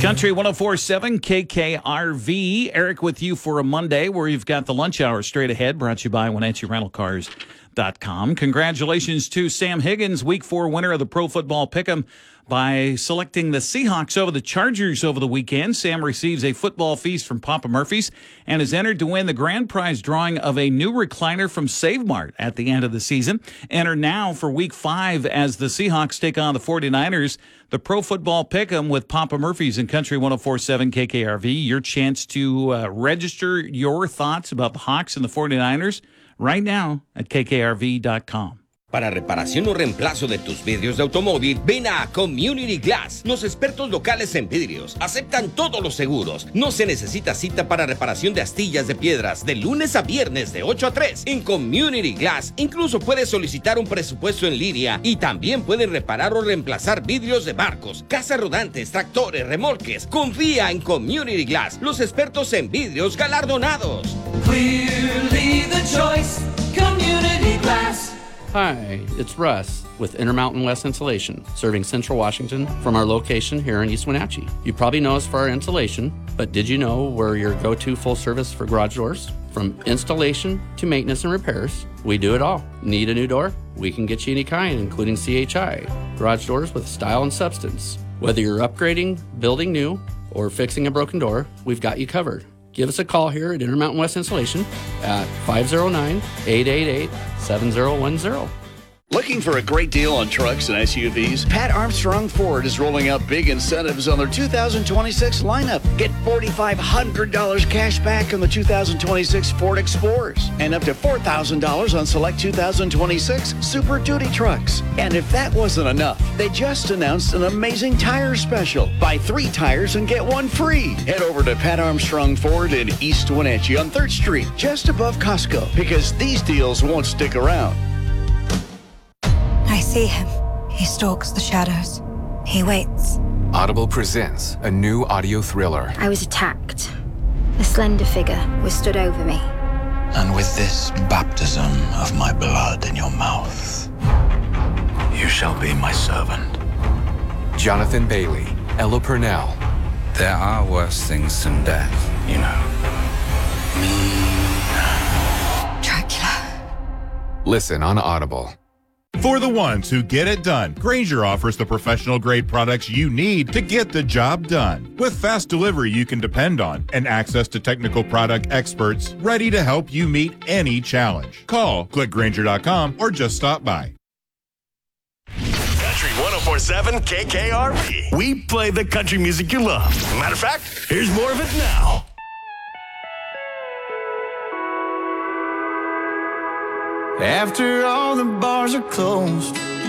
Country 104.7 KKRV. Eric with you for a Monday where you've got the lunch hour straight ahead, brought to you by WenatcheeRentalCars.com. Congratulations to Sam Higgins, Week 4 winner of the Pro Football Pick'em, by selecting the Seahawks over the Chargers over the weekend. Sam receives a football feast from Papa Murphy's and is entered to win the grand prize drawing of a new recliner from Save Mart at the end of the season. Enter now for Week 5 as the Seahawks take on the 49ers. The Pro Football Pick'em with Papa Murphy's and Country 104.7 KKRV. Your chance to register your thoughts about the Hawks and the 49ers right now at KKRV.com. Para reparación o reemplazo de tus vidrios de automóvil, ven a Community Glass. Los expertos locales en vidrios aceptan todos los seguros. No se necesita cita para reparación de astillas de piedras de lunes a viernes de 8 a 3. En Community Glass incluso puedes solicitar un presupuesto en línea y también pueden reparar o reemplazar vidrios de barcos, casas rodantes, tractores, remolques. Confía en Community Glass, los expertos en vidrios galardonados. Clearly the choice, Community Glass. Hi, it's Russ with Intermountain West Insulation, serving Central Washington from our location here in East Wenatchee. You probably know us for our insulation, but did you know we're your go-to full service for garage doors? From installation to maintenance and repairs, we do it all. Need a new door? We can get you any kind, including CHI. Garage doors with style and substance. Whether you're upgrading, building new, or fixing a broken door, we've got you covered. Give us a call here at Intermountain West Insulation at 509-888-7010. Looking for a great deal on trucks and SUVs? Pat Armstrong Ford is rolling out big incentives on their 2026 lineup. Get $4,500 cash back on the 2026 Ford Explorers and up to $4,000 on select 2026 Super Duty trucks. And if that wasn't enough, they just announced an amazing tire special. Buy 3 tires and get 1 free. Head over to Pat Armstrong Ford in East Wenatchee on 3rd Street, just above Costco, because these deals won't stick around. I see him. He stalks the shadows. He waits. Audible presents a new audio thriller. I was attacked. A slender figure was stood over me. And with this baptism of my blood in your mouth, you shall be my servant. Jonathan Bailey, Ella Purnell. There are worse things than death, you know. Dracula. Listen on Audible. For the ones who get it done, Grainger offers the professional-grade products you need to get the job done. With fast delivery you can depend on and access to technical product experts ready to help you meet any challenge. Call, click Grainger.com, or just stop by. Country 104.7 KKRV. We play the country music you love. Matter of fact, here's more of it now. After all the bars are closed,